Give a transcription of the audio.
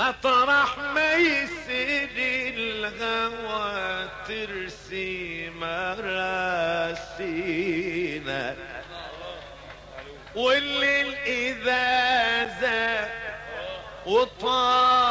مطرح ما يسير الهوى ترسي مراسينا، والليل إذا زاد وطال